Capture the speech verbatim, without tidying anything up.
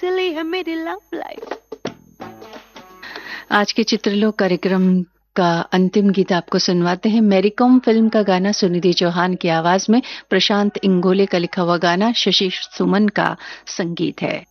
सिली है मेरी love life. आज के चित्रलोक कार्यक्रम का अंतिम गीत आपको सुनवाते हैं। मैरीकॉम फिल्म का गाना सुनिधि चौहान की आवाज में, प्रशांत इंगोले का लिखा हुआ गाना, शशि सुमन का संगीत है।